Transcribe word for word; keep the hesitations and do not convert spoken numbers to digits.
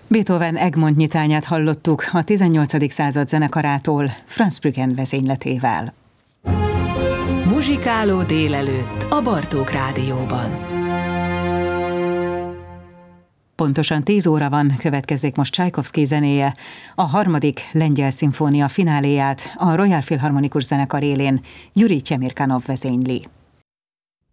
Beethoven Egmont nyitányát hallottuk a tizennyolcadik század zenekarától, Franz Brüggen vezényletével. Muzsikáló délelőtt a Bartók Rádióban. Pontosan tíz óra van, következzék most Csajkovszky zenéje, a harmadik lengyel szimfónia fináléját a Royal Philharmonikus zenekar élén Jurij Csemirkanov vezényli.